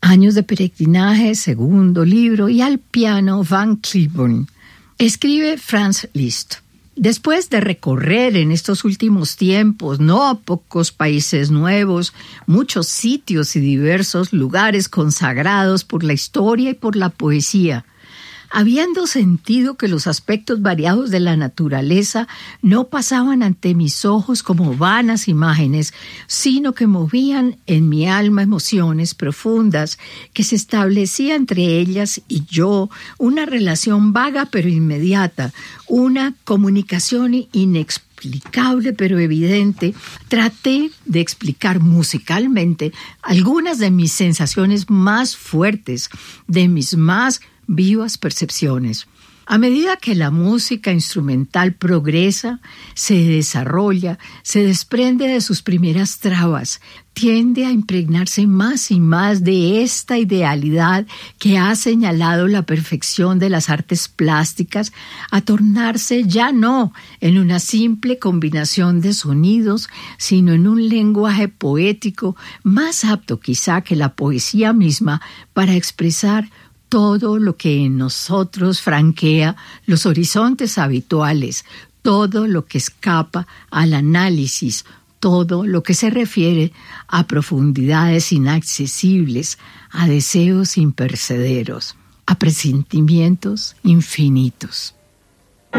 Años de peregrinaje, segundo libro, y al piano Van Cliburn. Escribe Franz Liszt. Después de recorrer en estos últimos tiempos no pocos países nuevos, muchos sitios y diversos lugares consagrados por la historia y por la poesía, habiendo sentido que los aspectos variados de la naturaleza no pasaban ante mis ojos como vanas imágenes, sino que movían en mi alma emociones profundas, que se establecía entre ellas y yo una relación vaga pero inmediata, una comunicación inexplicable pero evidente, traté de explicar musicalmente algunas de mis sensaciones más fuertes, de mis más vivas percepciones. A medida que la música instrumental progresa, se desarrolla, se desprende de sus primeras trabas, tiende a impregnarse más y más de esta idealidad que ha señalado la perfección de las artes plásticas, a tornarse ya no en una simple combinación de sonidos, sino en un lenguaje poético más apto quizá que la poesía misma para expresar todo lo que en nosotros franquea los horizontes habituales, todo lo que escapa al análisis, todo lo que se refiere a profundidades inaccesibles, a deseos imperecederos, a presentimientos infinitos.